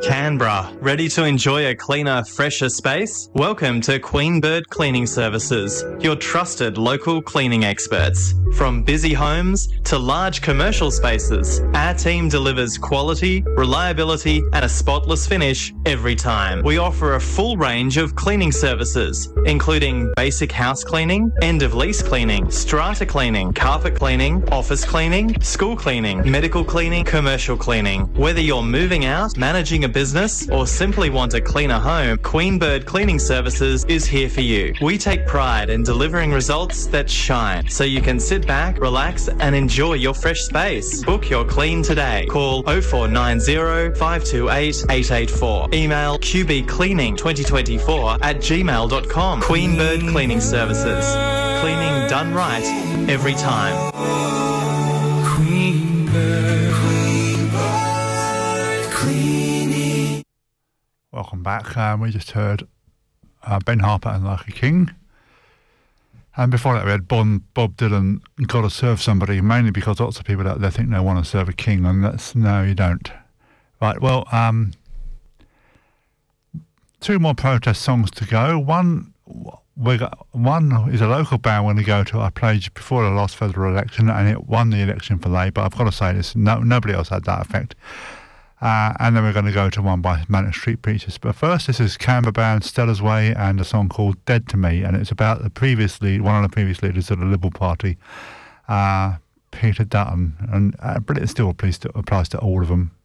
Canberra, ready to enjoy a cleaner, fresher space? Welcome to Queen Bird Cleaning Services, your trusted local cleaning experts. From busy homes to large commercial spaces, our team delivers quality, reliability and a spotless finish every time. We offer a full range of cleaning services, including basic house cleaning, end-of-lease cleaning, strata cleaning, carpet cleaning, office cleaning, school cleaning, medical cleaning, commercial cleaning. Whether you're moving out, managing a business, or simply want a cleaner home, Queen Bird Cleaning Services is here for you. We take pride in delivering results that shine, so you can sit back, relax, and enjoy your fresh space. Book your clean today. Call 0490 528 884. Email qbcleaning2024@gmail.com. Queen Bird Cleaning Services. Cleaning done right every time. Queen Bird Cleaning. Welcome back. We just heard Ben Harper and Like a King. And before that we had Bob Dylan, Gotta Serve Somebody, mainly because lots of people out there think they want to serve a king, and that's, no, you don't. Right, well, two more protest songs to go. One is a local band we're going to go to. I played before the last federal election, and it won the election for Labour. I've got to say this, nobody else had that effect. And then we're going to go to one by Manic Street Preachers. But first, this is Canberra band Stella's Way and a song called Dead to Me, and it's about one of the previous leaders of the Liberal Party, Peter Dutton. And but it still applies to all of them.